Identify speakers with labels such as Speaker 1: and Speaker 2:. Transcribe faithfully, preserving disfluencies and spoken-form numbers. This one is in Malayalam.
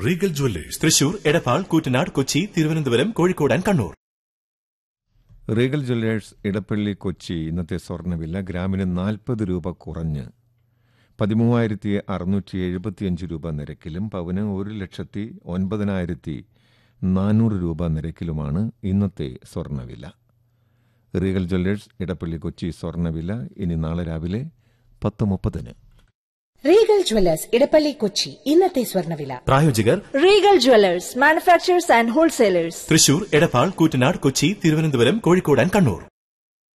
Speaker 1: Regal Jewellers Thrissur, Edappal, Koottanad, Kochi, Thiruvananthapuram, Kozhikode and Kannur.
Speaker 2: Regal Jewellers Edappally Kochi ഇന്നത്തെ സ്വർണ്ണവില ഗ്രാമിന് നാൽപ്പത് രൂപ കുറഞ്ഞ് പതിമൂവായിരത്തി അറുന്നൂറ്റി എഴുപത്തിയഞ്ച് രൂപ നിരക്കിലും പവന് ഒരു ലക്ഷത്തി ഒൻപതിനായിരത്തി നാനൂറ് രൂപ നിരക്കിലുമാണ് ഇന്നത്തെ സ്വർണ്ണവില. റീഗൽ ജ്വല്ലേഴ്സ് ഇടപ്പള്ളി കൊച്ചി സ്വർണ്ണവില ഇനി നാളെ രാവിലെ പത്ത് മുപ്പതിന്.
Speaker 3: റീഗൽ ജ്വല്ലേഴ്സ് ഇടപ്പള്ളി കൊച്ചി ഇന്നത്തെ സ്വർണ്ണവില.
Speaker 1: പ്രായോജകർ
Speaker 4: Regal Jewellers manufacturers and wholesalers
Speaker 1: Thrissur, Edappal, Koottanad, Kochi, Thiruvananthapuram, Kozhikode and Kannur.